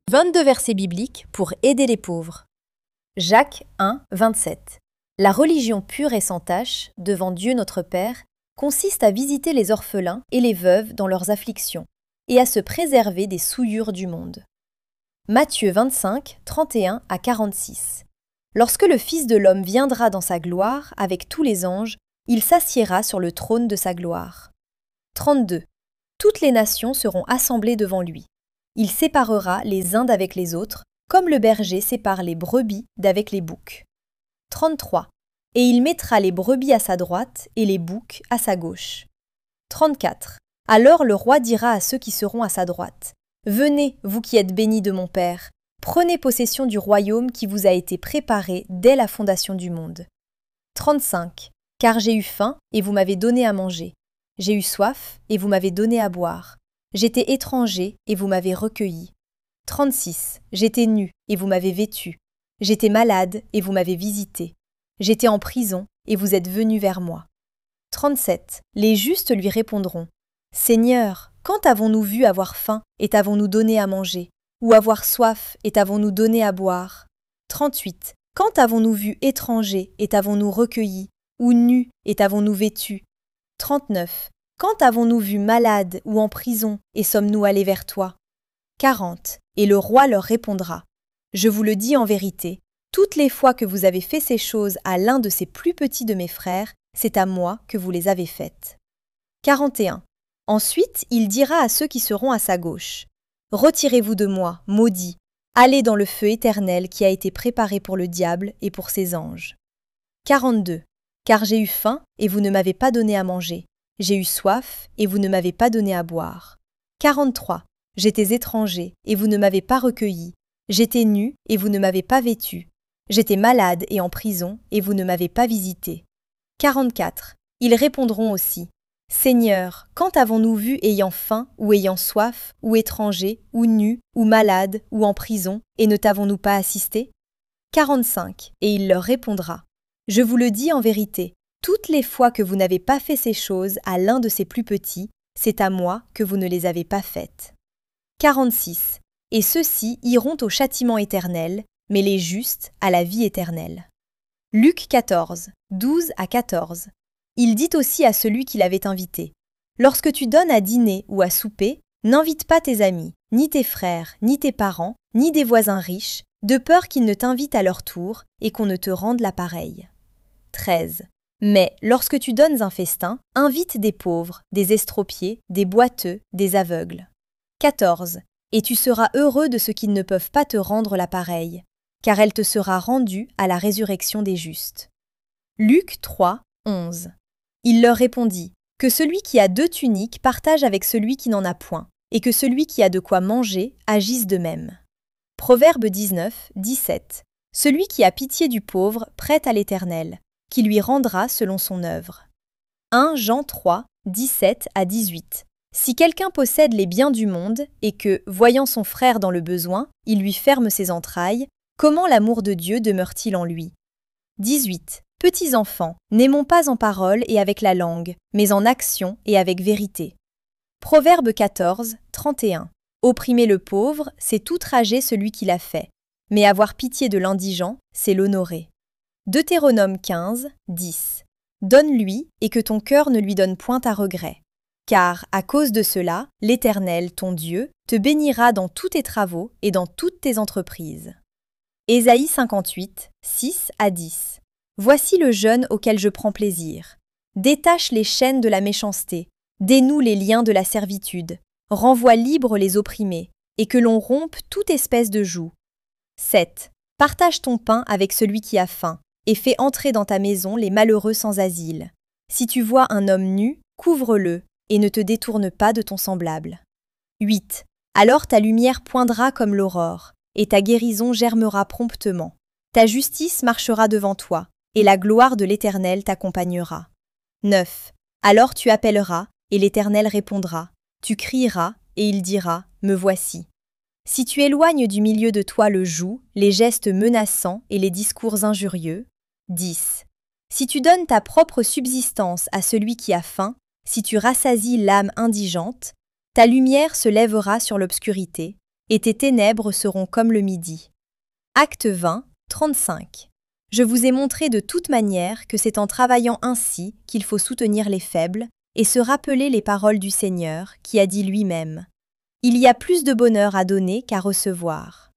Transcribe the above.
22 versets bibliques pour aider les pauvres. Jacques 1, 27. La religion pure et sans tache, devant Dieu notre Père, consiste à visiter les orphelins et les veuves dans leurs afflictions, et à se préserver des souillures du monde. Matthieu 25, 31 à 46. Lorsque le Fils de l'homme viendra dans sa gloire avec tous les anges, il s'assiera sur le trône de sa gloire. 32. Toutes les nations seront assemblées devant lui. Il séparera les uns d'avec les autres, comme le berger sépare les brebis d'avec les boucs. 33. Et il mettra les brebis à sa droite et les boucs à sa gauche. 34. Alors le roi dira à ceux qui seront à sa droite : Venez, vous qui êtes bénis de mon Père, prenez possession du royaume qui vous a été préparé dès la fondation du monde. 35. Car j'ai eu faim et vous m'avez donné à manger. J'ai eu soif et vous m'avez donné à boire. J'étais étranger et vous m'avez recueilli. 36. J'étais nu et vous m'avez vêtu. J'étais malade et vous m'avez visité. J'étais en prison et vous êtes venus vers moi. 37. Les justes lui répondront : Seigneur, quand avons-nous vu avoir faim et t'avons-nous donné à manger, ou avoir soif et t'avons-nous donné à boire ? 38. Quand avons-nous vu étranger et t'avons-nous recueilli, ou nu et t'avons-nous vêtu ? 39. Quand avons-nous vu malade ou en prison et sommes-nous allés vers toi ? 40. Et le roi leur répondra : Je vous le dis en vérité, toutes les fois que vous avez fait ces choses à l'un de ces plus petits de mes frères, c'est à moi que vous les avez faites. 41. Ensuite, il dira à ceux qui seront à sa gauche : Retirez-vous de moi, maudits, allez dans le feu éternel qui a été préparé pour le diable et pour ses anges. 42. Car j'ai eu faim et vous ne m'avez pas donné à manger. J'ai eu soif et vous ne m'avez pas donné à boire. 43. J'étais étranger et vous ne m'avez pas recueilli. J'étais nu et vous ne m'avez pas vêtu. J'étais malade et en prison et vous ne m'avez pas visité. 44. Ils répondront aussi : Seigneur, quand avons-nous vu ayant faim ou ayant soif, ou étranger, ou nu, ou malade, ou en prison, et ne t'avons-nous pas assisté ? 45. Et il leur répondra : Je vous le dis en vérité, toutes les fois que vous n'avez pas fait ces choses à l'un de ces plus petits, c'est à moi que vous ne les avez pas faites. 46. Et ceux-ci iront au châtiment éternel, mais les justes à la vie éternelle. Luc 14, 12 à 14. Il dit aussi à celui qui l'avait invité : Lorsque tu donnes à dîner ou à souper, n'invite pas tes amis, ni tes frères, ni tes parents, ni des voisins riches, de peur qu'ils ne t'invitent à leur tour et qu'on ne te rende la pareille. 13. Mais lorsque tu donnes un festin, invite des pauvres, des estropiés, des boiteux, des aveugles. 14. Et tu seras heureux de ceux qui ne peuvent pas te rendre la pareille, car elle te sera rendue à la résurrection des justes. Luc 3, 11. Il leur répondit : Que celui qui a 2 tuniques partage avec celui qui n'en a point, et que celui qui a de quoi manger agisse de même. Proverbe 19, 17. Celui qui a pitié du pauvre prête à l'Éternel, qui lui rendra selon son œuvre. 1 Jean 3, 17 à 18. Si quelqu'un possède les biens du monde et que, voyant son frère dans le besoin, il lui ferme ses entrailles, comment l'amour de Dieu demeure-t-il en lui ? 18. Petits enfants, n'aimons pas en parole et avec la langue, mais en action et avec vérité. Proverbe 14, 31. Opprimer le pauvre, c'est outrager celui qui l'a fait, mais avoir pitié de l'indigent, c'est l'honorer. Deutéronome 15, 10. Donne-lui et que ton cœur ne lui donne point à regret. Car, à cause de cela, l'Éternel, ton Dieu, te bénira dans tous tes travaux et dans toutes tes entreprises. Ésaïe 58, 6 à 10. Voici le jeûne auquel je prends plaisir. Détache les chaînes de la méchanceté, dénoue les liens de la servitude, renvoie libres les opprimés, et que l'on rompe toute espèce de joug. 7. Partage ton pain avec celui qui a faim, et fais entrer dans ta maison les malheureux sans asile. Si tu vois un homme nu, couvre-le, et ne te détourne pas de ton semblable. 8. Alors ta lumière poindra comme l'aurore, et ta guérison germera promptement. Ta justice marchera devant toi, et la gloire de l'Éternel t'accompagnera. 9. Alors tu appelleras, et l'Éternel répondra. Tu crieras, et il dira : Me voici. Si tu éloignes du milieu de toi le joug, les gestes menaçants et les discours injurieux. 10. Si tu donnes ta propre subsistance à celui qui a faim, si tu rassasies l'âme indigente, ta lumière se lèvera sur l'obscurité, et tes ténèbres seront comme le midi. Acte 20, 35. Je vous ai montré de toute manière que c'est en travaillant ainsi qu'il faut soutenir les faibles et se rappeler les paroles du Seigneur qui a dit lui-même : Il y a plus de bonheur à donner qu'à recevoir.